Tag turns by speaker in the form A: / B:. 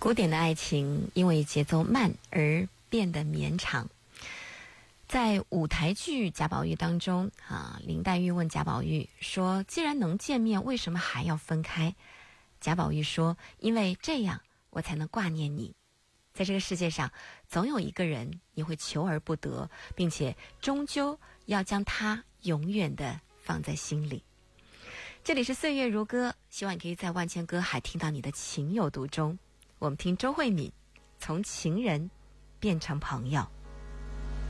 A: 古典的爱情因为节奏慢而变得绵长。在舞台剧《贾宝玉》当中林黛玉问贾宝玉说，既然能见面，为什么还要分开？贾宝玉说，因为这样我才能挂念你。在这个世界上，总有一个人你会求而不得，并且终究要将他永远的放在心里。这里是岁月如歌，希望你可以在万千歌海听到你的情有独钟。我们听周慧敏，从情人变成朋友。